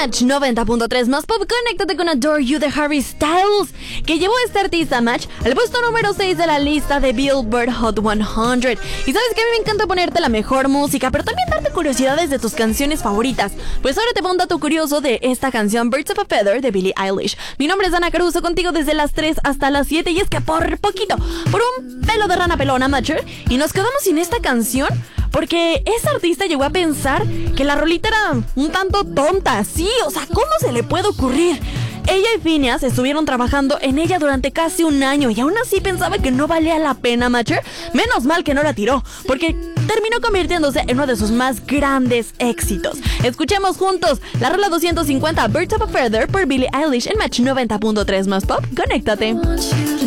Match 90.3 más pop. Conéctate con Adore You de Harry Styles, que llevó a este artista Match al puesto número 6 de la lista de Billboard Hot 100. Y sabes que a mí me encanta ponerte la mejor música, pero también darte curiosidades de tus canciones favoritas. Pues ahora te pongo un dato curioso de esta canción Birds of a Feather de Billie Eilish. Mi nombre es Ana Caruso, contigo desde las 3 hasta las 7, y es que por poquito, por un pelo de rana pelona, Matcher, y nos quedamos sin esta canción porque esa artista llegó a pensar que la rolita era un tanto tonta. Sí, o sea, ¿cómo se le puede ocurrir? Ella y Phineas estuvieron trabajando en ella durante casi un año y aún así pensaba que no valía la pena, Matcher. Menos mal que no la tiró, porque terminó convirtiéndose en uno de sus más grandes éxitos. Escuchemos juntos la rola 250 Birds of a Feather por Billie Eilish en Match 90.3 más pop. Conéctate.